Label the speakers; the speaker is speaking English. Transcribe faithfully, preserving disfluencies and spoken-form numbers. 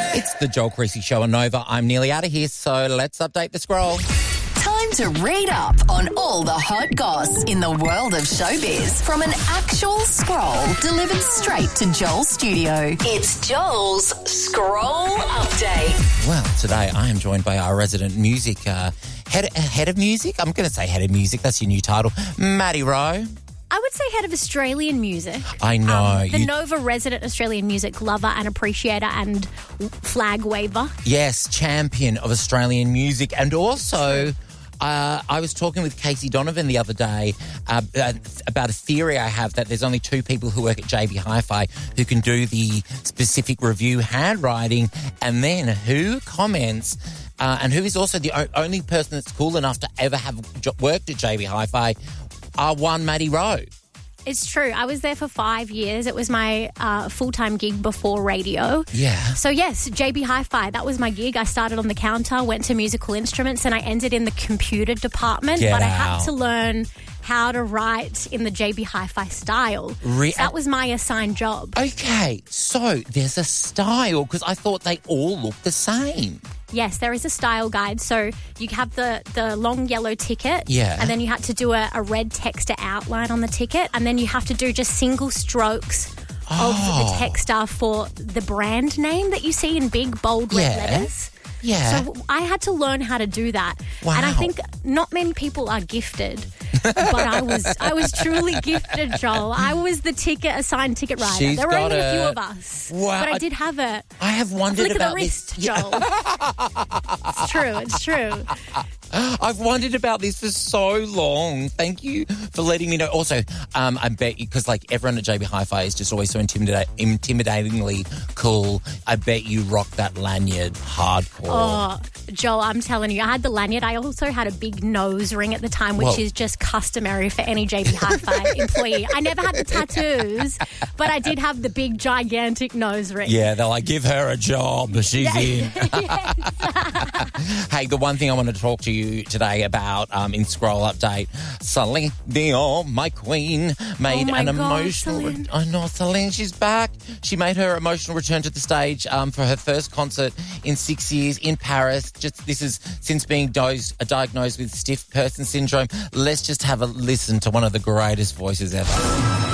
Speaker 1: It's the Joel Creasy Show on Nova. I'm nearly out of here, so let's update the scroll.
Speaker 2: Time to read up on all the hot goss in the world of showbiz from an actual scroll delivered straight to Joel's studio. It's Joel's Scroll Update.
Speaker 1: Well, today I am joined by our resident music uh, head, uh, head of music. I'm going to say head of music. That's your new title. Maddie Rowe.
Speaker 3: I would say head of Australian music.
Speaker 1: I know.
Speaker 3: Um, the
Speaker 1: you...
Speaker 3: Nova resident Australian music lover and appreciator and flag waver.
Speaker 1: Yes, champion of Australian music. And also, uh, I was talking with Casey Donovan the other day uh, about a theory I have that there's only two people who work at J B Hi-Fi who can do the specific review handwriting, and then who comments uh, and who is also the o- only person that's cool enough to ever have worked at J B Hi-Fi are one Maddie Rowe.
Speaker 3: It's true. I was there for five years. It was my uh, full-time gig before radio.
Speaker 1: Yeah.
Speaker 3: So, yes, J B Hi-Fi, that was my gig. I started on the counter, went to musical instruments, and I ended in the computer department.
Speaker 1: Get
Speaker 3: but
Speaker 1: out.
Speaker 3: I had to learn how to write in the J B Hi-Fi style.
Speaker 1: Re-
Speaker 3: so that was my assigned job.
Speaker 1: Okay, so there's a style, because I thought they all looked the same.
Speaker 3: Yes, there is a style guide. So you have the, the long yellow ticket.
Speaker 1: Yeah.
Speaker 3: And then you had to do a, a red text outline on the ticket. And then you have to do just single strokes
Speaker 1: Oh.
Speaker 3: of the texter for the brand name that you see in big, bold red
Speaker 1: Yeah.
Speaker 3: letters.
Speaker 1: Yeah.
Speaker 3: So I had to learn how to do that.
Speaker 1: Wow.
Speaker 3: And I think not many people are gifted. But I was I was truly gifted, Joel. I was the ticket assigned ticket writer.
Speaker 1: She's
Speaker 3: there were
Speaker 1: got
Speaker 3: only a few
Speaker 1: it.
Speaker 3: of us.
Speaker 1: Wow.
Speaker 3: But I
Speaker 1: I-
Speaker 3: did have a
Speaker 1: I have wondered
Speaker 3: flick of
Speaker 1: about
Speaker 3: the wrist,
Speaker 1: this.
Speaker 3: Joel. It's true, it's true.
Speaker 1: I've wondered about this for so long. Thank you for letting me know. Also, um, I bet you, because like everyone at J B Hi-Fi is just always so intimidate, intimidatingly cool. I bet you rock that lanyard hardcore.
Speaker 3: Oh, Joel, I'm telling you, I had the lanyard. I also had a big nose ring at the time, which
Speaker 1: Whoa.
Speaker 3: is just customary for any J B Hi-Fi employee. I never had the tattoos, but I did have the big, gigantic nose ring.
Speaker 1: Yeah, they're like, give her a job. She's in. Hey, the one thing I want to talk to you today about um, in Scroll Update, Celine Dion, my queen, made
Speaker 3: Oh my
Speaker 1: an
Speaker 3: God,
Speaker 1: emotional...
Speaker 3: Celine.
Speaker 1: I know, Celine, she's back. She made her emotional return to the stage um, for her first concert in six years in Paris. Just This is since being dosed, uh, diagnosed with stiff person syndrome. Let's just have a listen to one of the greatest voices ever.